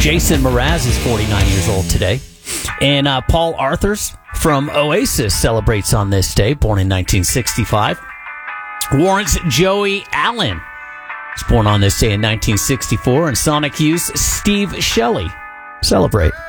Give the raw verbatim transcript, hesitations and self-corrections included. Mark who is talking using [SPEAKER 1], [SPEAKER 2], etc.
[SPEAKER 1] Jason Mraz is forty-nine years old today. And uh, Paul Arthurs from Oasis celebrates on this day, born in nineteen sixty-five. Warrant's Joey Allen was born on this day in nineteen sixty-four. And Sonic Youth's Steve Shelley celebrate.